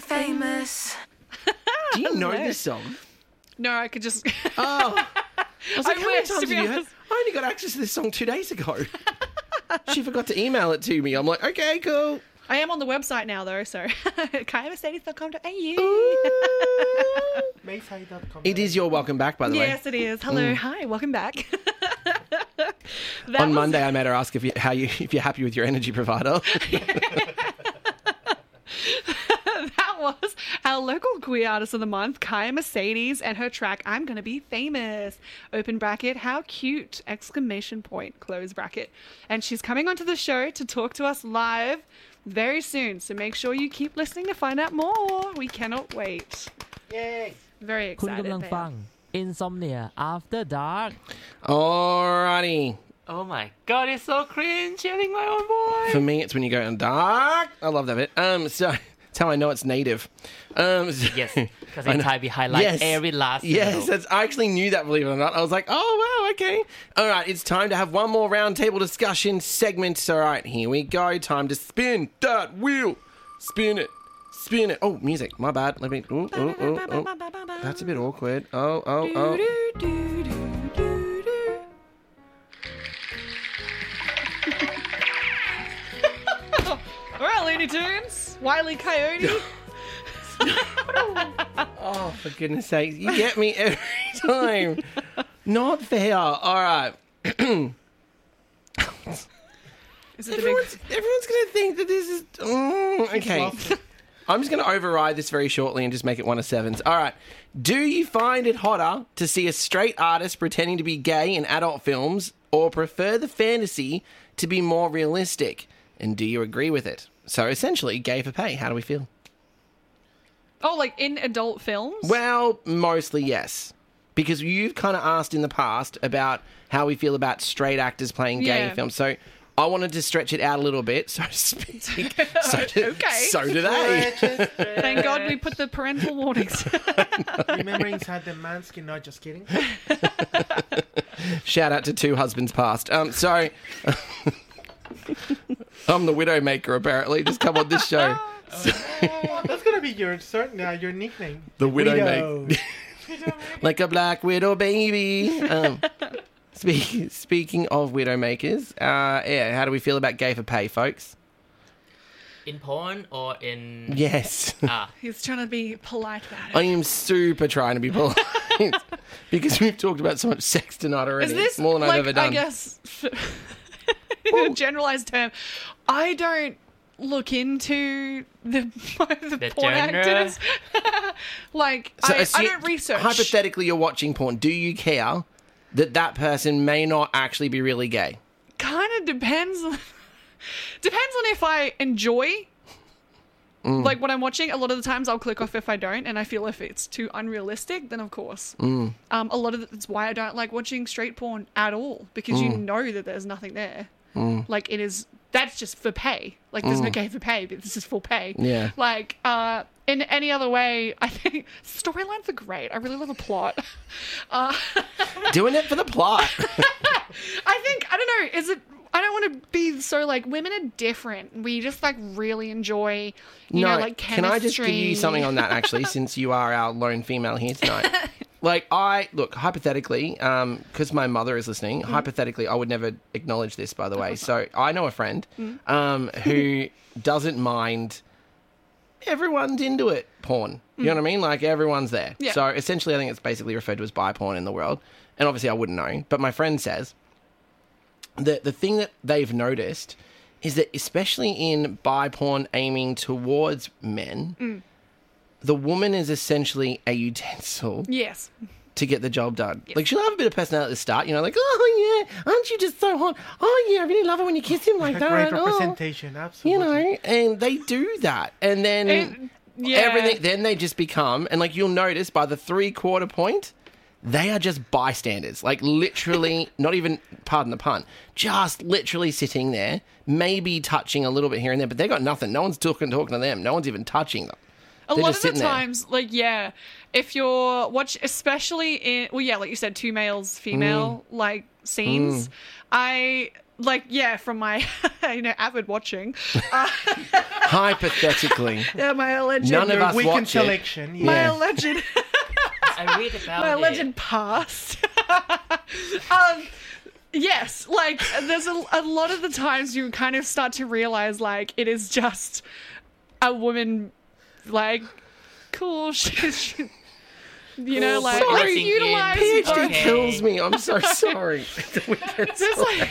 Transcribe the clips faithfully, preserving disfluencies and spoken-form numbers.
famous. Do you know this song? No, I could just... Oh. I was like, I how many wish, times to have be you heard? honest. I only got access to this song two days ago. She forgot to email it to me. I'm like, okay, cool. I am on the website now, though, so kaya mercedes dot com dot a u. Mayside dot com. It is your welcome back, by the way. Yes, it is. Hello, hi, welcome back. That On was- Monday, I made her ask if you how you if you're happy with your energy provider. That was our local queer artist of the month, Kaya Mercedes, and her track "I'm Gonna Be Famous." Open bracket, how cute! Exclamation point, close bracket. And she's coming onto the show to talk to us live very soon. So make sure you keep listening to find out more. We cannot wait. Yay! Very คุณ excited. กำลัง there. ฟัง Insomnia After Dark Alrighty. Oh my god, it's so cringe hearing my own voice. For me, it's when you go in dark. I love that bit. Um, so that's how I know it's native. Um, so- Yes, because I in know. Thai we highlight Yes. every last Yes, syllable. that's, I actually knew that, believe it or not. I was like, oh, wow, okay. All right, it's time to have one more round table discussion segment. All right, here we go. Time to spin that wheel. Spin it. Spin it. Oh, music. My bad. Let me... Ooh, ooh, ooh, ooh. That's a bit awkward. Oh, oh, oh. All right, Looney Tunes, Wile E. Coyote. Oh, for goodness sake. You get me every time. Not fair. All right. Is it the big? Everyone's, everyone's going to think that this is... Mm, okay. I'm just going to override this very shortly and just make it one of sevens. All right. Do you find it hotter to see a straight artist pretending to be gay in adult films, or prefer the fantasy to be more realistic? And do you agree with it? So essentially, gay for pay. How do we feel? Oh, like in adult films? Well, mostly yes. Because you've kind of asked in the past about how we feel about straight actors playing gay Yeah. films. So I wanted to stretch it out a little bit, so to speak. So do, Okay. so do they. Thank God we put the parental warnings. Remember inside the manskin, not just kidding. Shout out to two husbands past. Um, so I'm the Widowmaker, apparently. Just come on this show. Oh, that's gonna be your certain uh, your nickname. The Widow. Widowmaker. Like a black widow baby. Um, speak, speaking of Widowmakers, uh, yeah, how do we feel about gay for pay, folks? In porn or in... Yes. Ah, He's trying to be polite about it. I am super trying to be polite because we've talked about so much sex tonight already. Is this more than like, I've ever done. I guess, in a generalized term, I don't look into the, the, The porn genre? actors. Like, So I, I assume- don't research. Hypothetically, you're watching porn. Do you care that that person may not actually be really gay? Kind of depends. on- Depends on if I enjoy. Mm. Like what I'm watching, a lot of the times I'll click off if I don't, and I feel if it's too unrealistic, then of course. Mm. Um, a lot of that's why I don't like watching straight porn at all, because you Mm. know that there's nothing there. Like it is, that's just for pay. Like there's no gay for pay, but this is for pay. Mm. Yeah. Like uh, in any other way, I think storylines are great. I really love the plot. Uh, Doing it for the plot. I think I don't know. Is it? I don't want to be so like women are different. We just like really enjoy, you no, know, like chemistry. can I just give you something on that, actually, since you are our lone female here tonight? Like, I, look, hypothetically, um, because my mother is listening, Mm-hmm. hypothetically, I would never acknowledge this, by the way. So I know a friend Mm-hmm. um, who doesn't mind everyone's into it porn. You know what I mean? Like, everyone's there. Mm. Yeah. So essentially, I think it's basically referred to as bi porn in the world. And obviously, I wouldn't know. But my friend says that the thing that they've noticed is that, especially in bi porn aiming towards men, Mm. the woman is essentially a utensil Yes. to get the job done. Like, she'll have a bit of personality at the start, you know, like, oh, yeah, aren't you just so hot? Oh, yeah, I really love it when you kiss him like A that. great Oh. representation, You absolutely. know, and they do that. And then And- yeah. everything, then they just become, and like, you'll notice by the three quarter point, they are just bystanders. Like, literally, not even, pardon the pun, just literally sitting there, maybe touching a little bit here and there, but they got nothing. No one's talking, talking to them. No one's even touching them. A They're lot just of the sitting there. times, like, yeah, if you're watch, especially in, well, yeah, like you said, two males, female, Mm. like, scenes, I, like yeah, from my you know avid watching, uh, Hypothetically. yeah, my alleged None of us Weekend watch it. selection. my Yeah. alleged I read about my it. alleged past. um, yes, like there's a, a lot of the times you kind of start to realize like it is just a woman, like cool. She, she, you know, Cool, like put like everything in. utilize. PhD or- Okay. kills me. I'm so sorry. There's like,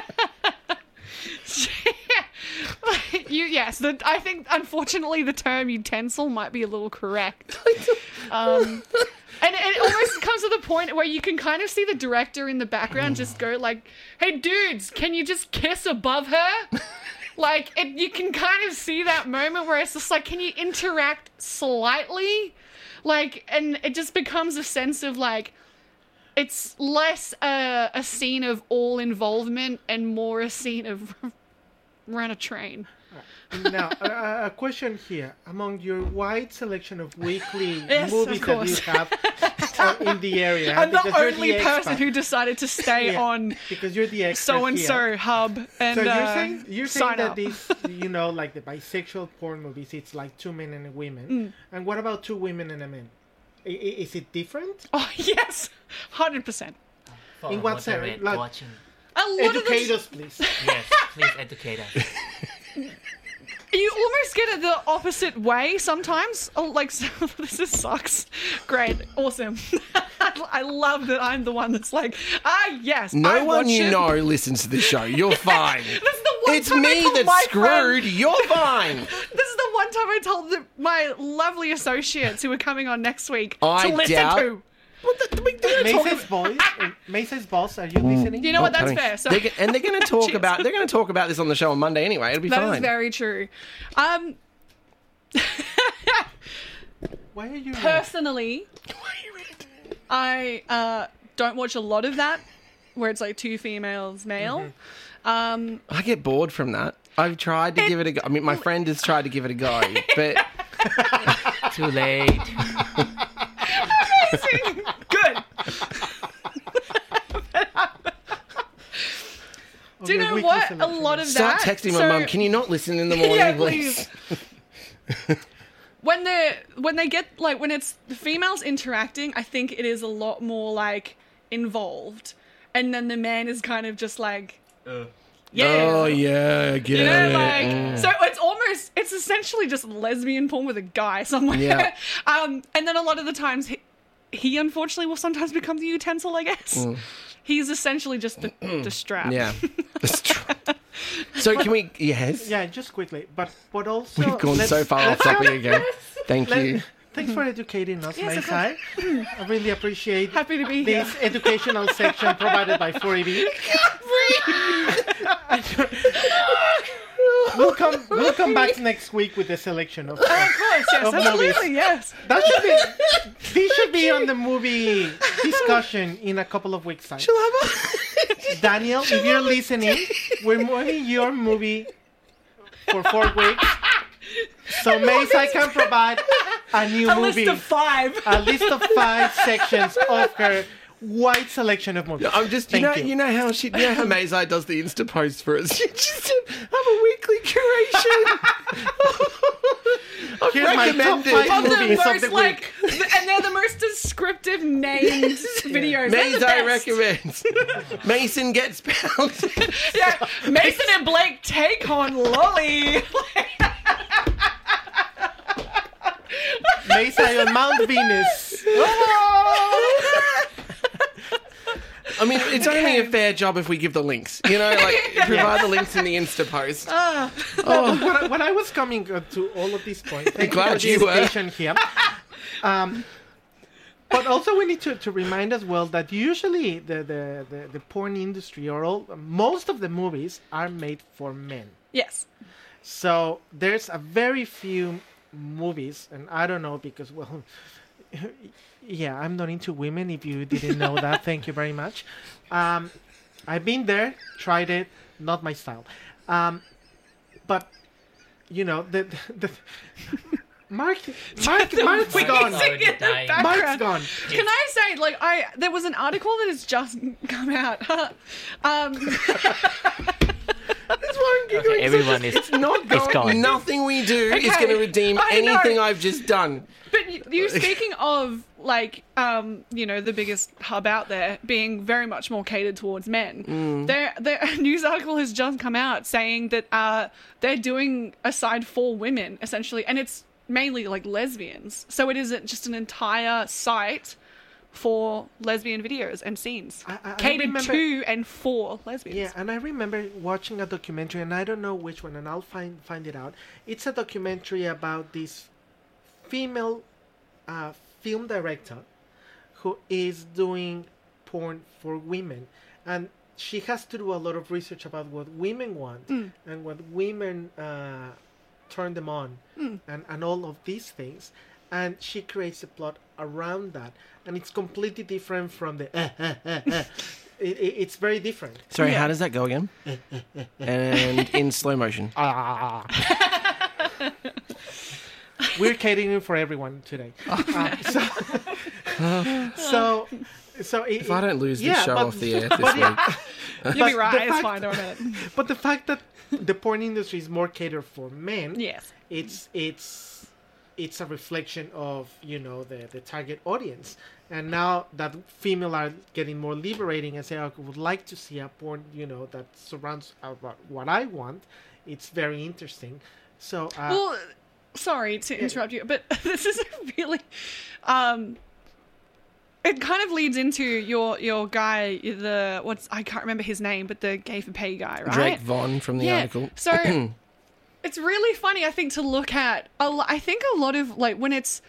like you yes the, I think unfortunately the term utensil might be a little correct, um and it almost comes to the point where you can kind of see the director in the background just go like, hey dudes, can you just kiss above her? Like it, you can kind of see that moment where it's just like, can you interact slightly, like, and it just becomes a sense of like, it's less a, a scene of all involvement and more a scene of run a train. Now, a, a question here. Among your wide selection of weekly Yes, movies of that you course. have uh, in the area, I'm the because you're only the person expert, who decided to stay Yeah, on because you're the expert so and here. so hub and So you're uh, saying you're saying sign that up. these, you know, like the bisexual porn movies, it's like two men and a woman. Mm. And what about two women and a man? I, I, is it different? Oh yes, hundred percent. For In what sense? moderate Like- watching. A lot Educate of us, please. Yes, please educate us. the, you almost get it the opposite way sometimes. Oh, like so, this is sucks. Great, awesome. I love that I'm the one that's like, ah yes. No I one watch you it. know listens to this show. You're fine. This is the one It's time I me told that's my screwed. friend- You're fine. This is the one time I told the, my lovely associates who are coming on next week I to listen doubt- to. Mace's boys, uh, Mace's boss, are you listening? You know what? That's I mean, fair. So they're go- and they're going to talk Cheers. about they're going to talk about this on the show on Monday anyway. It'll be that is fine. very true. Um, Why are you? personally, I uh, don't watch a lot of that, where it's like two females, male. Um, I get bored from that. I've tried to give it a go. I mean, my friend has tried to give it a go, but Too late. good. Do you Okay, know weekly what? A selection. lot of start that. texting my so- mum. Can you not listen in the morning, Yeah, please? please. when they when they get like when it's the females interacting, I think it is a lot more like involved, and then the man is kind of just like, yeah, Oh yeah, I get you know, it. like Mm. so it's almost it's essentially just lesbian porn with a guy somewhere. Yeah. um, and then a lot of the times he, he unfortunately will sometimes become the utensil, I guess. He's essentially just the, the strap. Mm. Yeah, that's true. So can we? Yes, Yeah, just quickly, but but also we've gone let's- so far off topic again. Thank let- you. Thanks for educating us, Yes, of Mace. I really appreciate Happy to be here. this educational section provided by four E B. We'll come. We'll come back next week with a selection of. Of course, yes, Of movies. absolutely, yes. That should be. This should be on the movie discussion in a couple of weeks' time. Daniel, if you're listening, we're moving your movie for four weeks. So Mace, I can provide a new A movie, list of five. a list of five sections of her wide selection of movies. I'm just, you Thank know, you. you. know how she, you know how Mazai does the Insta post for us. She just have a weekly curation. I've Here's my top recommended. five Of the movies of most, the like, week. th- and they're the most descriptive named videos. They're the Mazai best. recommends. Mason gets pounced. Yeah, Mason and Blake take on Lolly. Mace on Mount Venus. I mean, it's only a fair job if we give the links. You know, like provide the links in the Insta post. Ah. when, I, when I was coming uh, to all of these points, thank you for Glad the you were. education here. Um, but also we need to, to remind as well that usually the, the, the, the porn industry or all most of the movies are made for men. Yes. So there's a very few movies, and I don't know because well, yeah, I'm not into women. If you didn't know that, thank you very much. Um, I've been there, tried it, not my style. Um, but you know, the, the Mark, Mark, Mark's wheezing gone. Already in the dying. background. Mark's gone. Can I say, like, I there was an article that has just come out. um, That's why I'm giggling. Okay, everyone is. It's not It's going. gone. Nothing we do is Okay. going to redeem I know. anything I've just done. but you, you speaking of, like, um, you know, the biggest hub out there being very much more catered towards men. Mm. There, there, a news article has just come out saying that uh, they're doing a side for women essentially, and it's mainly like lesbians. So it isn't just an entire site for lesbian videos and scenes I- I- I catered remember- to and for lesbians. Yeah, and I remember watching a documentary, and I don't know which one, and I'll find find it out. It's a documentary about this female uh, film director who is doing porn for women, and she has to do a lot of research about what women want and what women uh, turn them on, and and all of these things. And she creates a plot around that, and it's completely different from the. Uh, uh, uh, uh. It, it, it's very different. Sorry, Yeah. how does that go again? And in slow motion. We're catering for everyone today. Uh, so, so, so it, If I don't lose this yeah, show but- off the air this but yeah, week. You'll be but right. the It's fact- fine. Don't worry about it. But the fact that the porn industry is more catered for men, Yes. it's it's it's a reflection of, you know, the the target audience. And now that female are getting more liberating and say, I would like to see a porn, you know, that surrounds about what I want. It's very interesting. So, uh, Well, sorry to interrupt you, but this is a really, um, it kind of leads into your your guy, the what's I can't remember his name, but the gay for pay guy, right? Drake Vaughn from the yeah. article. So it's really funny, I think, to look at. A lo- I think a lot of like when it's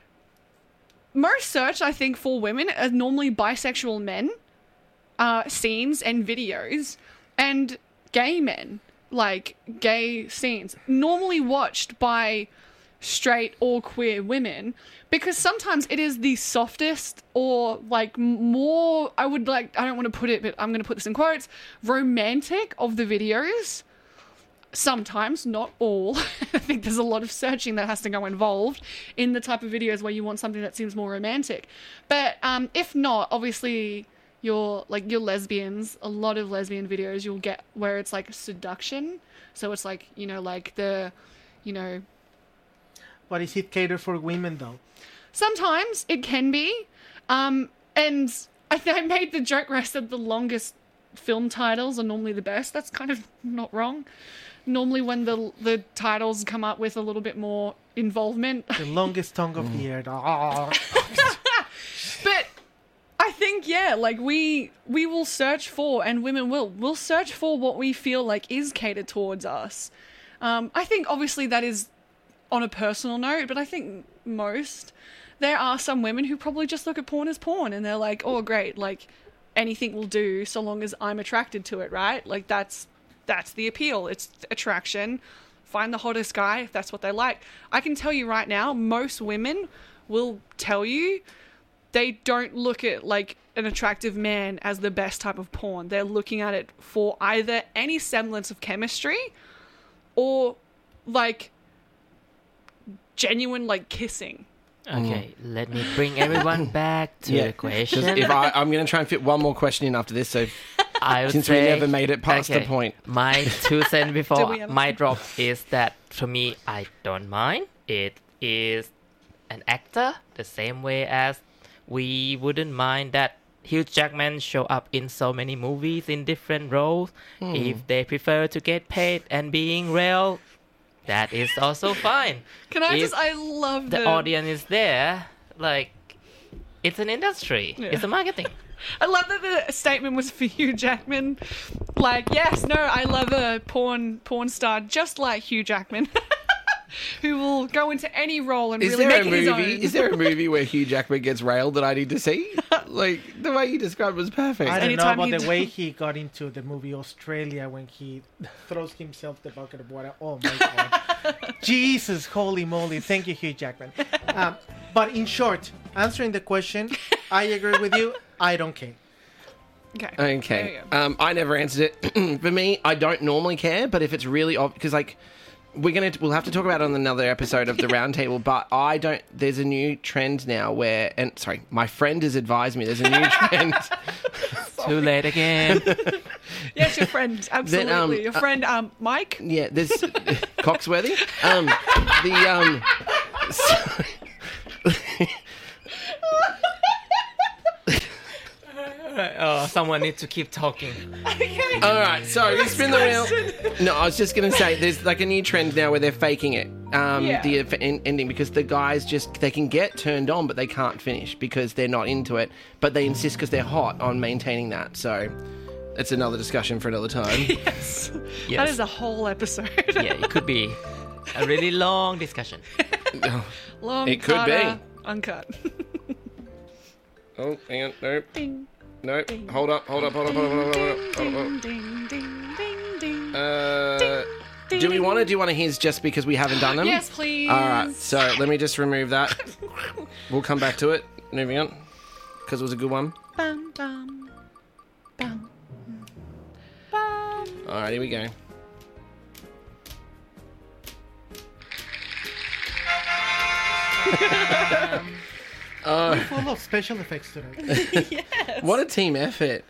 most search, I think for women are normally bisexual men, uh, scenes and videos, and gay men, like gay scenes, normally watched by straight or queer women, because sometimes it is the softest or like more, I would like, I don't want to put it, but I'm going to put this in quotes, romantic of the videos. Sometimes, not all. I think there's a lot of searching that has to go involved in the type of videos where you want something that seems more romantic. But um, if not, obviously, you're like you're lesbians. A lot of lesbian videos you'll get where it's like seduction. So it's like, you know, like the, you know, but is it catered for women though? sometimes it can be. Um, and I think I made the joke where I said the longest film titles are normally the best. That's kind of not wrong. Normally when the the titles come up with a little bit more involvement. The longest tongue of the earth. Ah. But I think, yeah, like we we will search for, and women will, we'll search for what we feel like is catered towards us. Um, I think obviously that is on a personal note, but I think most, there are some women who probably just look at porn as porn and they're like, oh great, like anything will do so long as I'm attracted to it, right? Like that's that's the appeal. It's attraction. Find the hottest guy if that's what they like. I can tell you right now, most women will tell you they don't look at like an attractive man as the best type of porn. They're looking at it for either any semblance of chemistry or like genuine like kissing. Okay, let me bring everyone back to Yeah. the question. If I, I'm going to try and fit one more question in after this, so I would since say, we never made it past the okay, point. My two cents Did before we ever? my drop is that for me, I don't mind. It is an actor the same way as we wouldn't mind that Hugh Jackman show up in so many movies in different roles. Hmm. If they prefer to get paid and being real, that is also fine. Can I If just I love the the, audience is there, like it's an industry. Yeah. It's a marketing. I love that the statement was for Hugh Jackman. Like, yes, no, I love a porn porn star just like Hugh Jackman. Who will go into any role and Is really there make a it his movie? own. Is there a movie where Hugh Jackman gets railed that I need to see? Like the way you described was perfect. I don't Anytime know he about the d- way he got into the movie Australia when he throws himself the bucket of water. Oh my god. Jesus, holy moly. Thank you, Hugh Jackman. Um, but in short, answering the question, I agree with you. I don't care. Okay. There Okay. you go. Um, I never answered it. For me, I don't normally care, but if it's really obvious, because like we're gonna we'll have to talk about it on another episode of the Roundtable. But I don't. There's a new trend now where, and sorry, my friend has advised me. There's a new trend. Too late again. Yes, your friend, absolutely. um, your friend, um, Mike. Yeah, there's Coxworthy. Um, the um. Oh, someone needs to keep talking. All right, so we spin the wheel. No, I was just gonna say there's like a new trend now where they're faking it. Um, Yeah. the eff- en- ending because the guys just they can get turned on but they can't finish because they're not into it, but they insist because they're hot on maintaining that. So it's another discussion for another time. Yes. Yes. That is a whole episode. Yeah, it could be a really long discussion. Long, It could harder, uncut. Oh, hang on, no, Ding, no, hold up, hold up, hold up, hold up, hold up, hold up, hold up. ding, ding, ding, ding. Uh, do we want to do one of his just because we haven't done them? Yes, please. All right, so let me just remove that. We'll come back to it. Moving on, because it was a good one. Bum, bum, bum, bum. All right, here we go. Full of special effects today. What a team effort.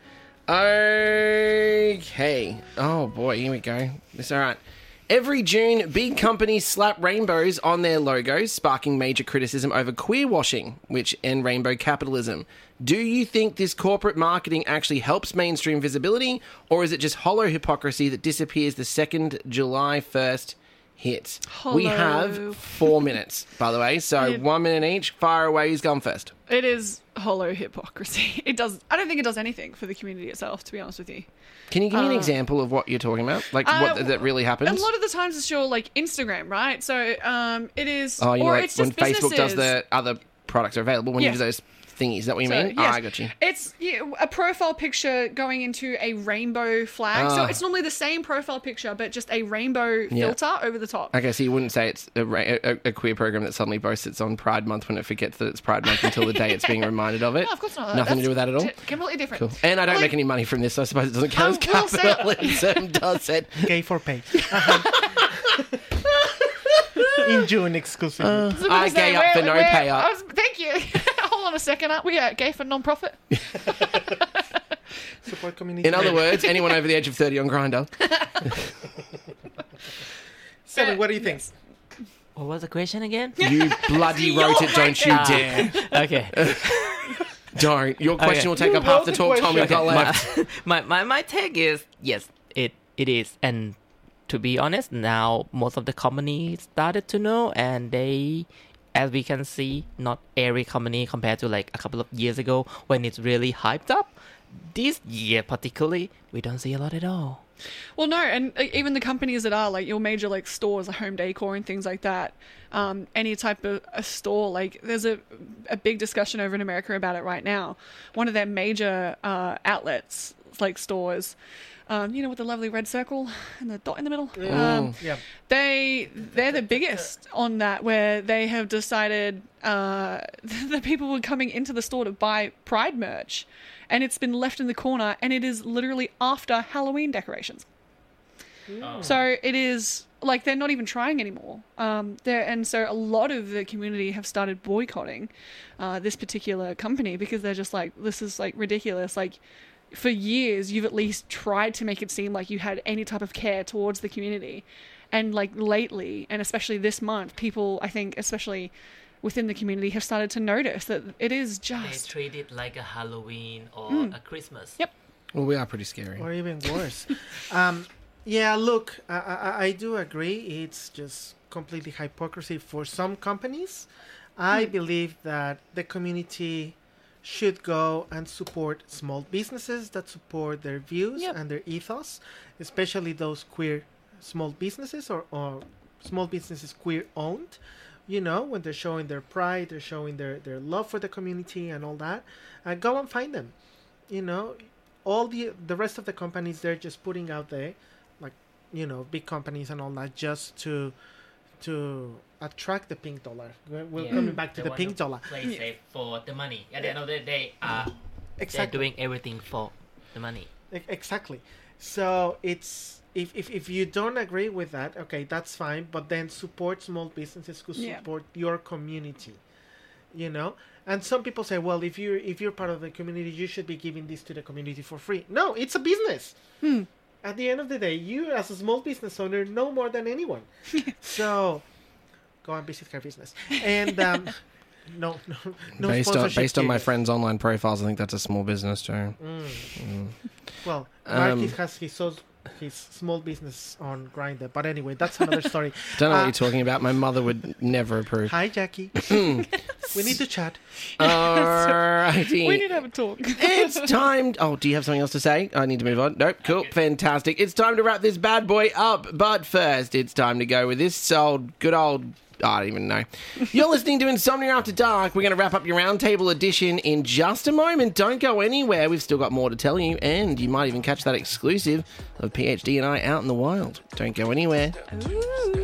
Okay. Oh boy, here we go. It's all right. Every June, big companies slap rainbows on their logos, sparking major criticism over queer washing, which and rainbow capitalism. Do you think this corporate marketing actually helps mainstream visibility, or is it just hollow hypocrisy that disappears the second July first hits? We Hollow. have four minutes, by the way, so Yeah. one minute each. Fire away, who's gone first? It is hollow hypocrisy. It does. I don't think it does anything for the community itself, to be honest with you. Can you give me an Uh, example of what you're talking about? Like, Uh, what that really happens? A lot of the times it's your like Instagram, right? So um, it is, Oh, you know, or like it's when just Facebook does businesses. the other products are available when Yeah. you do those thingies. Is that what you So, mean? yes. Ah, I got you. It's yeah, a profile picture going into a rainbow flag. So Ah. it's normally the same profile picture, but just a rainbow Yeah. filter over the top. Okay, so you wouldn't say it's a, ra- a, a queer program that suddenly boasts it's on Pride Month when it forgets that it's Pride Month until the day it's being reminded of it. No, of course not. Nothing to That's do with that at all. t- completely different. Cool. And I don't Like- make any money from this, so I suppose it doesn't count I will as say- capitalism, does it? Gay for pay. In June exclusively. I was I gonna say, gay up we're- for no we're- pay up. I was- thank you. Hold on a second. Aren't we uh, gay for non-profit? Support community. In other words, anyone over the age of thirty on Grindr. Seven, what do you think? What was the question again? You bloody wrote it, don't you dare. Okay. Don't. Your question Okay. will take You up half wrote the the talk time we've question. got left. my, my my take is yes, it it is, and to be honest, now most of the companies started to know, and they, as we can see, not every company compared to like a couple of years ago when it's really hyped up. This year particularly, we don't see a lot at all. Well, no, and uh, even the companies that are like your major like stores, like Home Decor and things like that, um, any type of a store, like there's a a big discussion over in America about it right now. One of their major uh, outlets, like stores, um, you know, with the lovely red circle and the dot in the middle. Um, Yeah. they they're the biggest on that, where they have decided uh, the people were coming into the store to buy Pride merch, and it's been left in the corner, and it is literally after Halloween decorations. So it is like they're not even trying anymore. Um, there and so a lot of the community have started boycotting uh, this particular company because they're just like, this is like ridiculous. Like for years, you've at least tried to make it seem like you had any type of care towards the community, and like lately, and especially this month, people, I think, especially within the community, have started to notice that it is They just treat it like a Halloween or a Christmas. Yep. Well, we are pretty scary. Or even worse. um, yeah, look, I, I, I do agree. It's just completely hypocrisy for some companies. I believe that the community should go and support small businesses that support their views Yep. and their ethos, especially those queer small businesses or, or small businesses queer owned. You know, when they're showing their pride, they're showing their, their love for the community and all that. Uh, go and find them. You know, all the the rest of the companies, they're just putting out there, like, you know, big companies and all that, just to to attract the pink dollar. We're, we're Yeah. coming back to They the want pink dollar. Play safe for the money. At the end of the day, uh, they're Exactly. doing everything for the money. E- Exactly. So it's if, if if you don't agree with that, okay, that's fine. But then support small businesses who Yeah. support your community. You know, and some people say, well, if you're if you're part of the community, you should be giving this to the community for free. No, it's a business. Hmm. At the end of the day, you as a small business owner know more than anyone. So go and visit her business. And um, no, no, no based on sponsorship based on my here. friend's online profiles, I think that's a small business too. Mm. Well, Um, Marquis has his so- his small business on Grindr, but anyway, that's another story. Don't know Uh, what you're talking about. My mother would never approve. Hi, Jackie. We need to chat. Alrighty. We need to have a talk. It's time. Oh, do you have something else to say? I need to move on. Nope. Cool. Fantastic. It's time to wrap this bad boy up. But first, it's time to go with this old, good old. I don't even know. You're listening to Insomnia After Dark. We're going to wrap up your roundtable edition in just a moment. Don't go anywhere. We've still got more to tell you, and you might even catch that exclusive of PhD and I out in the wild. Don't go anywhere. Ooh.